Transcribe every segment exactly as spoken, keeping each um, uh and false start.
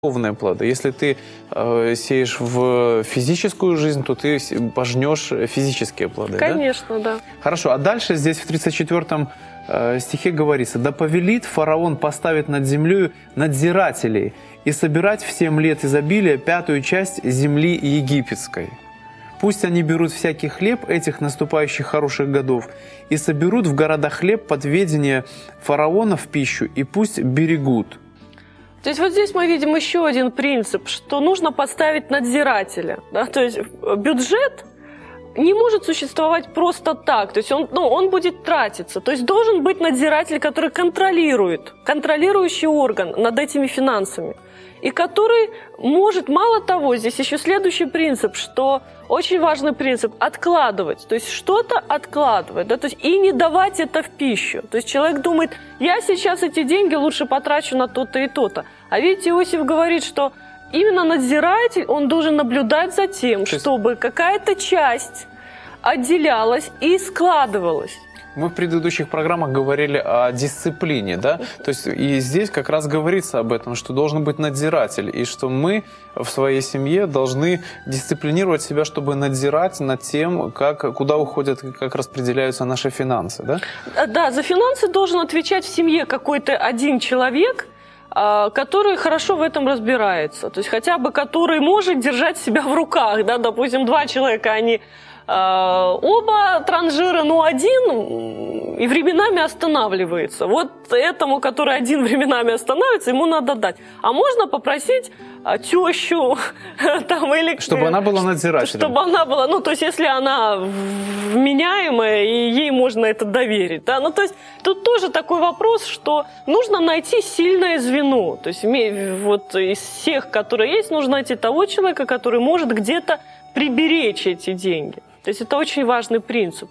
духовные плоды. Если ты э, сеешь в физическую жизнь, то ты пожнешь физические плоды. Конечно, да. да. Хорошо, а дальше здесь в тридцать четвёртом э, стихе говорится: «Да повелит фараон поставить над землей надзирателей и собирать в семь лет изобилия пятую часть земли египетской. Пусть они берут всякий хлеб этих наступающих хороших годов и соберут в городах хлеб под ведение фараона в пищу, и пусть берегут». То есть вот здесь мы видим еще один принцип, что нужно поставить надзирателя. Да? То есть бюджет не может существовать просто так, то есть он, ну, он будет тратиться. То есть должен быть надзиратель, который контролирует, контролирующий орган над этими финансами. И который может, мало того, здесь еще следующий принцип, что очень важный принцип – откладывать. То есть что-то откладывать, да, то есть и не давать это в пищу. То есть человек думает, я сейчас эти деньги лучше потрачу на то-то и то-то. А ведь Иосиф говорит, что именно надзиратель, он должен наблюдать за тем, чтобы какая-то часть отделялась и складывалась. Мы в предыдущих программах говорили о дисциплине, да? То есть и здесь как раз говорится об этом, что должен быть надзиратель, и что мы в своей семье должны дисциплинировать себя, чтобы надзирать над тем, как, куда уходят, как распределяются наши финансы, да? Да, за финансы должен отвечать в семье какой-то один человек, который хорошо в этом разбирается, то есть хотя бы который может держать себя в руках, да, допустим, два человека, они оба транжира, но один и временами останавливается. Вот этому, который один временами останавливается, ему надо дать. А можно попросить тещу там, или... Чтобы она была надзирателем. Чтобы она была, ну, то есть, если она вменяемая, и ей можно это доверить. Да? Ну, то есть, тут тоже такой вопрос, что нужно найти сильное звено. То есть, вот из всех, которые есть, нужно найти того человека, который может где-то приберечь эти деньги. То есть это очень важный принцип.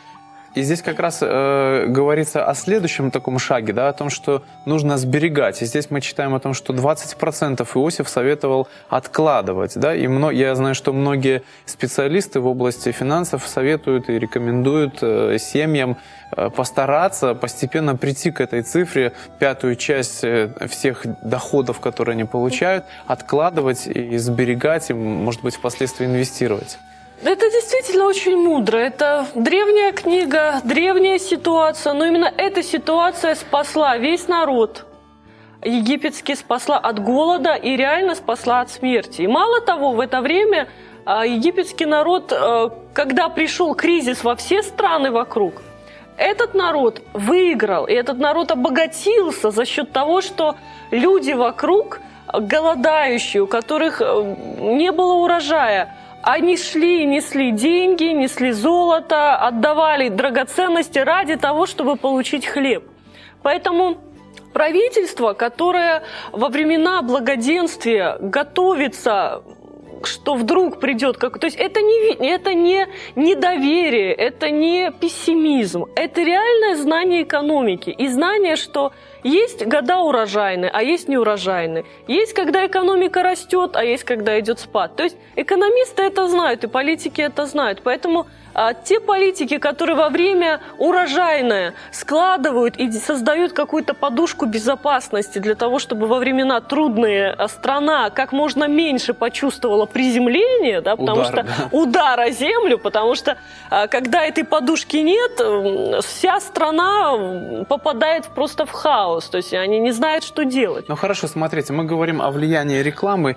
И здесь как раз э, говорится о следующем таком шаге, да, о том, что нужно сберегать. И здесь мы читаем о том, что двадцать процентов Иосиф советовал откладывать. Да, и мно, я знаю, что многие специалисты в области финансов советуют и рекомендуют э, семьям э, постараться постепенно прийти к этой цифре, пятую часть э, всех доходов, которые они получают, откладывать и сберегать, и, может быть, впоследствии инвестировать. Это действительно очень мудро. Это древняя книга, древняя ситуация. Но именно эта ситуация спасла весь народ египетский, спасла от голода и реально спасла от смерти. И мало того, в это время египетский народ, когда пришел кризис во все страны вокруг, этот народ выиграл, и этот народ обогатился за счет того, что люди вокруг, голодающие, у которых не было урожая, они шли и несли деньги, несли золото, отдавали драгоценности ради того, чтобы получить хлеб. Поэтому правительство, которое во времена благоденствия готовится, что вдруг придет, как, то есть это не, это не недоверие, это не пессимизм, это реальное знание экономики и знание, что есть года урожайные, а есть неурожайные. Есть, когда экономика растет, а есть, когда идет спад. То есть экономисты это знают, и политики это знают. Поэтому а, те политики, которые во время урожайное складывают и создают какую-то подушку безопасности для того, чтобы во времена трудные страна как можно меньше почувствовала приземление, да, потому Удар, что да. удар о землю, потому что а, когда этой подушки нет, вся страна попадает просто в хаос. То есть они не знают, что делать. Ну хорошо, смотрите, мы говорим о влиянии рекламы,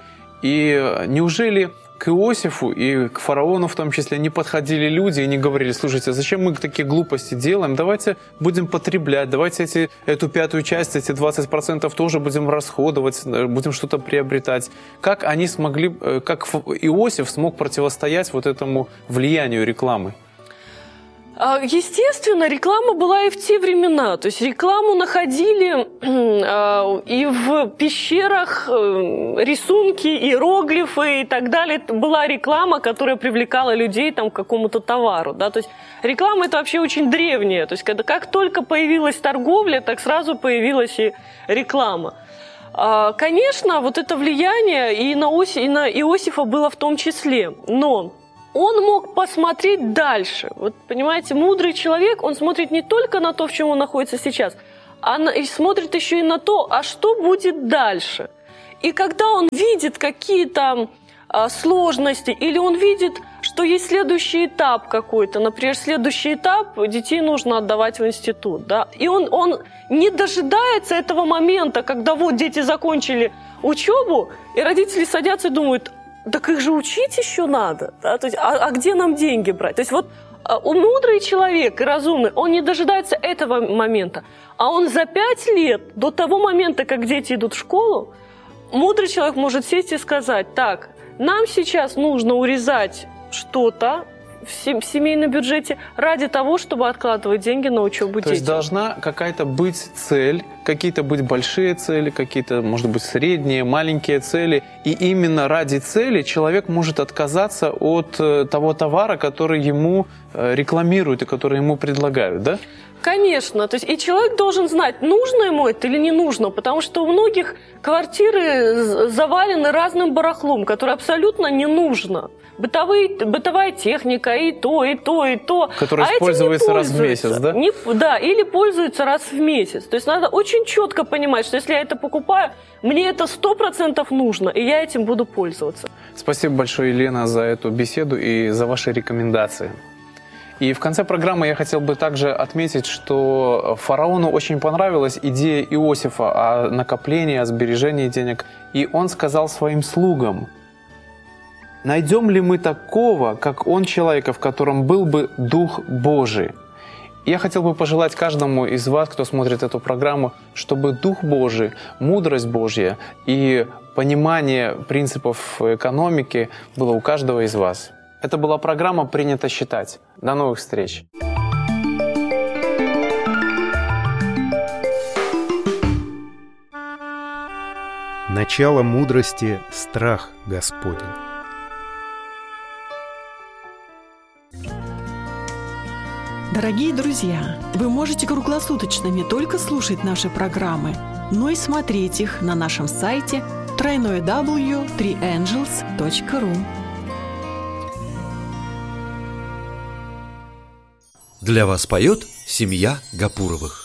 и неужели к Иосифу и к фараону в том числе не подходили люди и не говорили: слушайте, зачем мы такие глупости делаем, давайте будем потреблять, давайте эти, эту пятую часть, эти двадцать процентов тоже будем расходовать, будем что-то приобретать. Как они смогли, как Иосиф смог противостоять вот этому влиянию рекламы? Естественно, реклама была и в те времена. То есть рекламу находили и в пещерах, рисунки, иероглифы и так далее. Это была реклама, которая привлекала людей там, к какому-то товару. Да? То есть реклама – это вообще очень древняя. То есть когда, как только появилась торговля, так сразу появилась и реклама. Конечно, вот это влияние и на, Оси, и на Иосифа было в том числе. Но он мог посмотреть дальше. Вот, понимаете, мудрый человек, он смотрит не только на то, в чем он находится сейчас, а на, и смотрит еще и на то, а что будет дальше. И когда он видит какие-то а, сложности, или он видит, что есть следующий этап какой-то, например, следующий этап детей нужно отдавать в институт, да, и он, он не дожидается этого момента, когда вот дети закончили учебу, и родители садятся и думают, так их же учить еще надо, да? То есть, а, а где нам деньги брать? То есть вот мудрый человек и разумный, он не дожидается этого момента, а он за пять лет до того момента, как дети идут в школу, мудрый человек может сесть и сказать, так, нам сейчас нужно урезать что-то в семейном бюджете ради того, чтобы откладывать деньги на учебу детей. То есть должна какая-то быть цель, какие-то быть большие цели, какие-то, может быть, средние, маленькие цели. И именно ради цели человек может отказаться от того товара, который ему рекламируют и который ему предлагают, да? Конечно. То есть и человек должен знать, нужно ему это или не нужно, потому что у многих квартиры завалены разным барахлом, которое абсолютно не нужно. Бытовые, бытовая техника, и то, и то, и то. Которая а используется раз в месяц, да? Не, да, или пользуется раз в месяц. То есть надо очень четко понимать, что если я это покупаю, мне это сто процентов нужно, и я этим буду пользоваться. Спасибо большое, Елена, за эту беседу и за ваши рекомендации. И в конце программы я хотел бы также отметить, что фараону очень понравилась идея Иосифа о накоплении, о сбережении денег. И он сказал своим слугам, найдем ли мы такого, как он человека, в котором был бы Дух Божий? Я хотел бы пожелать каждому из вас, кто смотрит эту программу, чтобы Дух Божий, мудрость Божья и понимание принципов экономики было у каждого из вас. Это была программа «Принято считать». До новых встреч! Начало мудрости – страх Господень. Дорогие друзья, вы можете круглосуточно не только слушать наши программы, но и смотреть их на нашем сайте дабл ю дабл ю дабл ю точка три энджелс точка ру. Для вас поет семья Гапуровых.